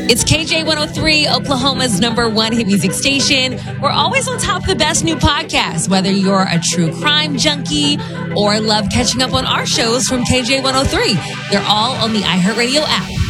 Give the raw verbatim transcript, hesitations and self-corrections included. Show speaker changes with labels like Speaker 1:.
Speaker 1: It's K J one oh three, Oklahoma's number one hit music station. We're always on top of the best new podcasts, whether you're a true crime junkie or love catching up on our shows from K J one oh three. They're all on the iHeartRadio app.